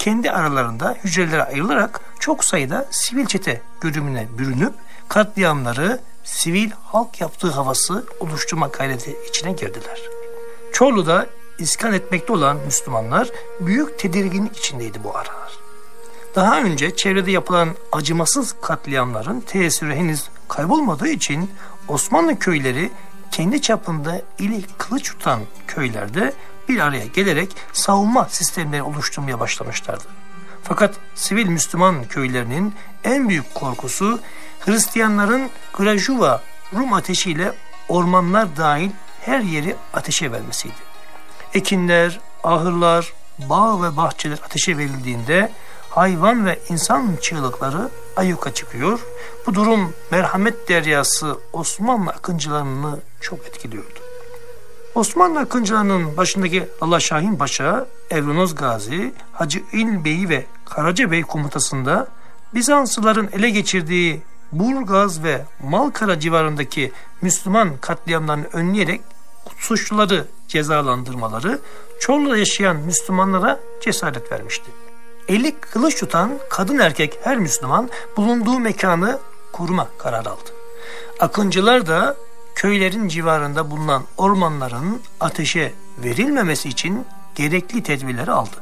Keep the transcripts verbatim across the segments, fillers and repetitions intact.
kendi aralarında hücrelere ayrılarak çok sayıda sivil çete görünümüne bürünüp katliamları sivil halk yaptığı havası oluşturma gayreti içine girdiler. Çorlu'da iskan etmekte olan Müslümanlar büyük tedirginlik içindeydi bu aralar. Daha önce çevrede yapılan acımasız katliamların tesiri henüz kaybolmadığı için Osmanlı köyleri kendi çapında ili kılıç tutan köylerde bir araya gelerek savunma sistemleri oluşturmaya başlamışlardı. Fakat sivil Müslüman köylerinin en büyük korkusu Hristiyanların Grajuva Rum ateşiyle ormanlar dahil her yeri ateşe vermesiydi. Ekinler, ahırlar, bağ ve bahçeler ateşe verildiğinde hayvan ve insan çığlıkları ayyuka çıkıyor. Bu durum merhamet deryası Osmanlı akıncılarını çok etkiliyordu. Osmanlı akıncılarının başındaki Allah Şahin Paşa, Evronoz Gazi, Hacı İl Bey ve Karaca Bey komutasında Bizanslıların ele geçirdiği Burgaz ve Malkara civarındaki Müslüman katliamlarını önleyerek suçluları cezalandırmaları Çorlu'da yaşayan Müslümanlara cesaret vermişti. Eli kılıç tutan kadın erkek her Müslüman bulunduğu mekanı koruma kararı aldı. Akıncılar da köylerin civarında bulunan ormanların ateşe verilmemesi için gerekli tedbirleri aldı.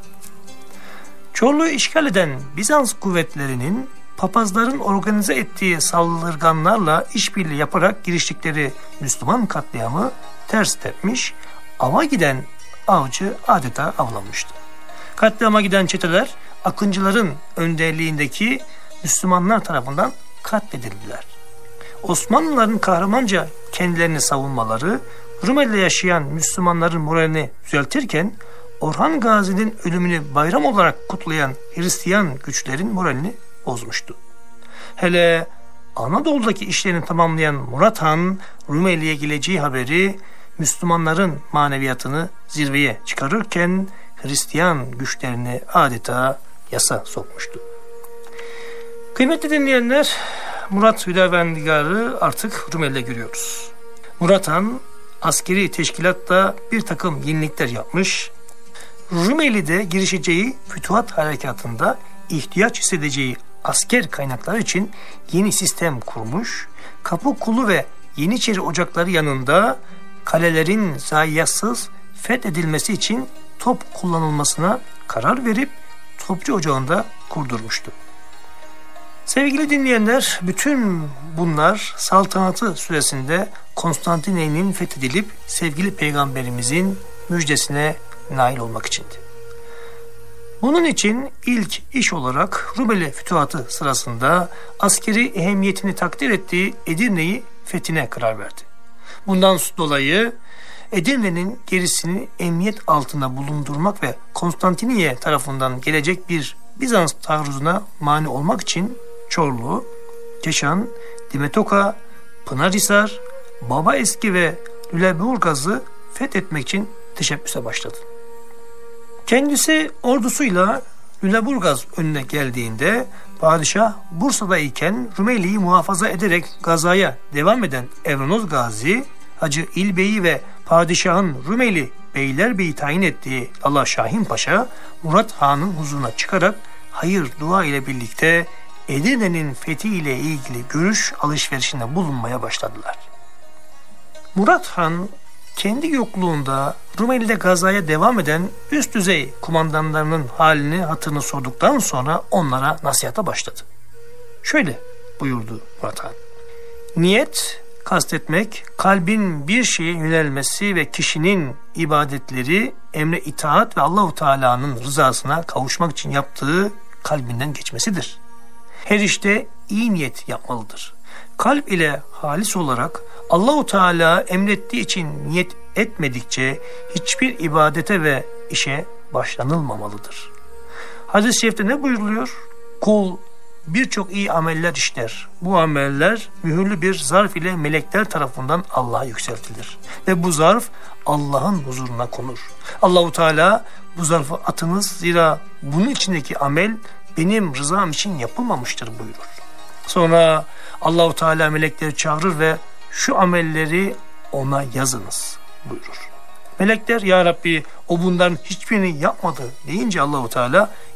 Çorlu'yu işgal eden Bizans kuvvetlerinin papazların organize ettiği saldırganlarla işbirliği yaparak giriştikleri Müslüman katliamı ters tepmiş, ava giden avcı adeta avlanmıştı. Katliama giden çeteler akıncıların önderliğindeki Müslümanlar tarafından katledildiler. Osmanlıların kahramanca kendilerini savunmaları Rumeli'de yaşayan Müslümanların moralini düzeltirken Orhan Gazi'nin ölümünü bayram olarak kutlayan Hristiyan güçlerin moralini bozmuştu. Hele Anadolu'daki işlerini tamamlayan Murat Han Rumeli'ye geleceği haberi Müslümanların maneviyatını zirveye çıkarırken Hristiyan güçlerini adeta yasa sokmuştu. Kıymetli dinleyenler, Murat Hüdavendigar'ı artık Rumeli'de görüyoruz. Murat Han askeri teşkilatta bir takım yenilikler yapmış. Rumeli'de girişeceği fütuhat harekatında ihtiyaç hissedeceği asker kaynakları için yeni sistem kurmuş. Kapıkulu ve Yeniçeri ocakları yanında kalelerin zayiatsız fethedilmesi için top kullanılmasına karar verip Topçu Ocağı'nda kurdurmuştu. Sevgili dinleyenler, bütün bunlar saltanatı süresinde Konstantiniyye'nin fethedilip sevgili peygamberimizin müjdesine nail olmak içindi. Bunun için ilk iş olarak Rumeli fütuhatı sırasında askeri ehemmiyetini takdir ettiği Edirne'yi fethine karar verdi. Bundan dolayı Edirne'nin gerisini emniyet altında bulundurmak ve Konstantiniyye tarafından gelecek bir Bizans taarruzuna mani olmak için Çorlu, Keşan, Dimetoka, Pınarhisar, Babaeski ve Lüleburgaz'ı fethetmek için teşebbüse başladı. Kendisi ordusuyla Lüleburgaz önüne geldiğinde padişah Bursa'da iken Rumeli'yi muhafaza ederek gazaya devam eden Evronoz Gazi, Hacı İl Bey'i ve padişahın Rumeli Beylerbeyi tayin ettiği Allah Şahin Paşa, Murat Han'ın huzuruna çıkarak hayır dua ile birlikte Edirne'nin fethi ile ilgili görüş alışverişinde bulunmaya başladılar. Murat Han kendi yokluğunda Rumeli'de gazaya devam eden üst düzey kumandanlarının halini hatırını sorduktan sonra onlara nasihata başladı. Şöyle buyurdu Murat Han: niyet kastetmek, kalbin bir şeye yönelmesi ve kişinin ibadetleri emre itaat ve Allahu Teala'nın rızasına kavuşmak için yaptığı kalbinden geçmesidir. Her işte iyi niyet yapmalıdır. Kalp ile halis olarak Allahu Teala emrettiği için niyet etmedikçe hiçbir ibadete ve işe başlanılmamalıdır. Hadis-i şerifte ne buyuruluyor? Kul birçok iyi ameller işler. Bu ameller mühürlü bir zarf ile melekler tarafından Allah'a yükseltilir. Ve bu zarf Allah'ın huzuruna konur. Allahu Teala bu zarfı atınız, zira bunun içindeki amel benim rızam için yapılmamıştır buyurur. Sonra Allahu Teala melekleri çağırır ve şu amelleri ona yazınız buyurur. Melekler ya Rabbi o bunların hiçbirini yapmadı deyince Allahu Teala